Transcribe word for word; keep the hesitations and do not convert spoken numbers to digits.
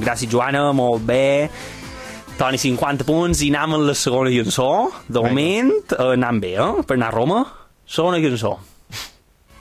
gràcies, Joana, molt bé. Toni, cinquanta punts, i anem amb la segona cançó. De moment, eh, anem bé, eh? Per anar a Roma. Segona cançó.